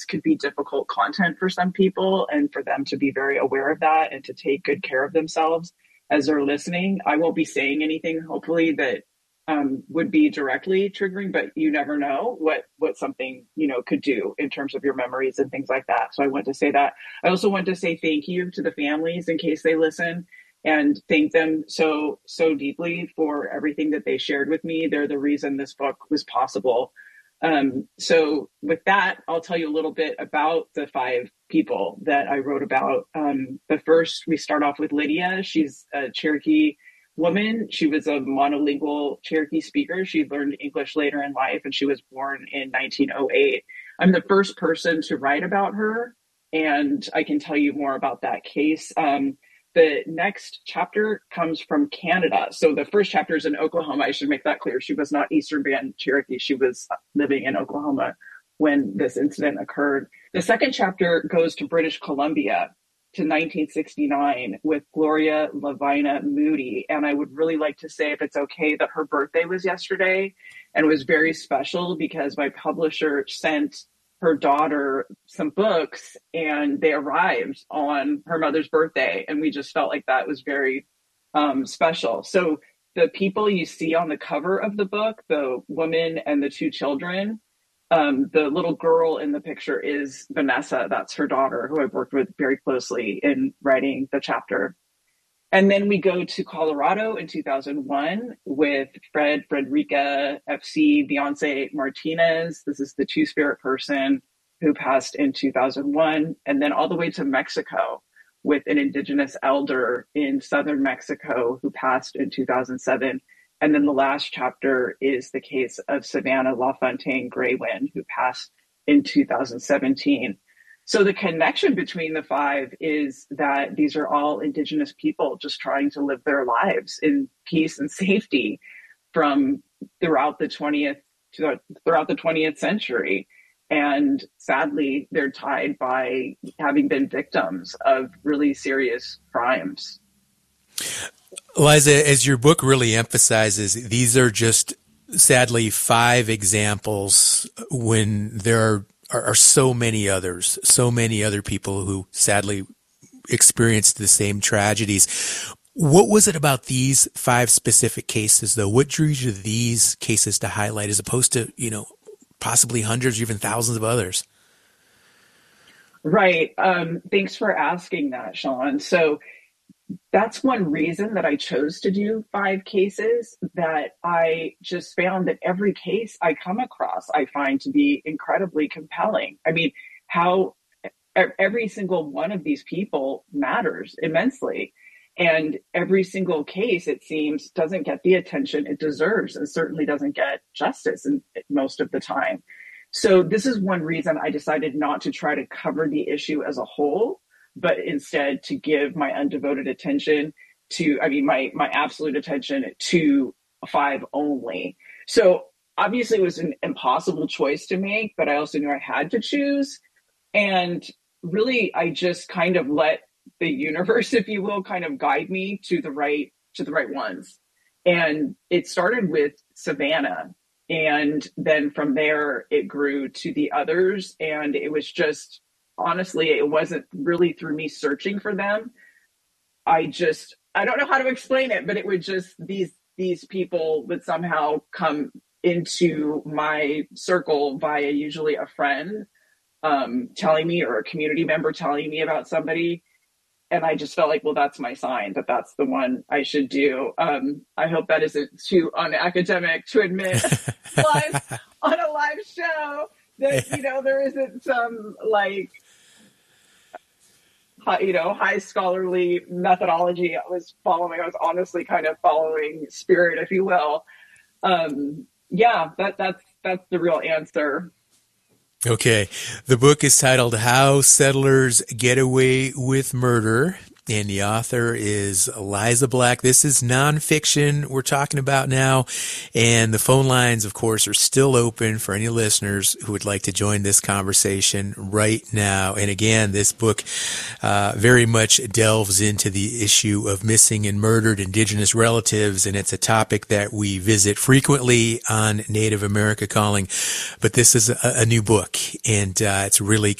could be difficult content for some people, and for them to be very aware of that and to take good care of themselves as they're listening. I won't be saying anything, hopefully, that would be directly triggering, but you never know what something, could do in terms of your memories and things like that. So I want to say that. I also want to say thank you to the families in case they listen, and thank them so deeply for everything that they shared with me. They're the reason this book was possible. So with that, I'll tell you a little bit about the 5 people that I wrote about. The first, we start off with Lydia. She's a Cherokee woman. She was a monolingual Cherokee speaker. She learned English later in life, and she was born in 1908. I'm the first person to write about her, and I can tell you more about that case. The next chapter comes from Canada. So the first chapter is in Oklahoma. I should make that clear. She was not Eastern Band Cherokee. She was living in Oklahoma when this incident occurred. The second chapter goes to British Columbia to 1969 with Gloria Lavina Moody. And I would really like to say, if it's okay, that her birthday was yesterday, and it was very special because my publisher sent her daughter some books, and they arrived on her mother's birthday. And we just felt like that was very special. So the people you see on the cover of the book, the woman and the 2 children, the little girl in the picture is Vanessa. That's her daughter, who I've worked with very closely in writing the chapter. And then we go to Colorado in 2001 with Frederica FC Beyonce Martinez. This is the Two-Spirit person who passed in 2001. And then all the way to Mexico with an indigenous elder in southern Mexico who passed in 2007. And then the last chapter is the case of Savannah LaFontaine Graywin, who passed in 2017. So the connection between the 5 is that these are all indigenous people just trying to live their lives in peace and safety from throughout the 20th century. And sadly, they're tied by having been victims of really serious crimes. Liza, as your book really emphasizes, these are just sadly 5 examples when there are so many other people who sadly experienced the same tragedies. What was it about these 5 specific cases, though? What drew you to these cases to highlight as opposed to, possibly hundreds or even thousands of others? Right. Thanks for asking that, Sean. So that's one reason that I chose to do 5 cases, that I just found that every case I come across, I find to be incredibly compelling. I mean, how every single one of these people matters immensely. And every single case, it seems, doesn't get the attention it deserves, and certainly doesn't get justice most of the time. So this is one reason I decided not to try to cover the issue as a whole, but instead to give my undevoted attention my absolute attention to 5 only. So obviously it was an impossible choice to make, but I also knew I had to choose. And really, I just kind of let the universe, if you will, kind of guide me to the right ones. And it started with Savannah. And then from there, it grew to the others. And it was just, honestly, it wasn't really through me searching for them. I don't know how to explain it, but it would just, these people would somehow come into my circle via usually a friend telling me, or a community member telling me about somebody. And I just felt like, well, that's my sign, that's the one I should do. I hope that isn't too unacademic to admit live on a live show that, there isn't some high scholarly methodology I was following. I was honestly kind of following spirit, if you will. That's the real answer. Okay. The book is titled How Settlers Get Away with Murder, and the author is Liza Black. This is nonfiction we're talking about now, and the phone lines, of course, are still open for any listeners who would like to join this conversation right now. And again, this book very much delves into the issue of missing and murdered Indigenous relatives, and it's a topic that we visit frequently on Native America Calling. But this is a new book, and it's really